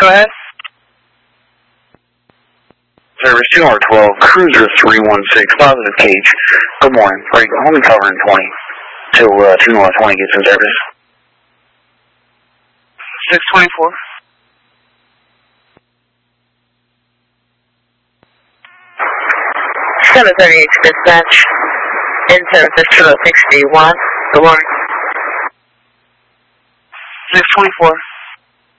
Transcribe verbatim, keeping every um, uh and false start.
go ahead. Service two R twelve, Cruiser three one six, positive cage. Good morning. Break, only covering twenty till uh, two North twenty gets in service. six twenty-four. seven thirty-eight dispatch. In service to sixty-one. Good morning. six twenty-four.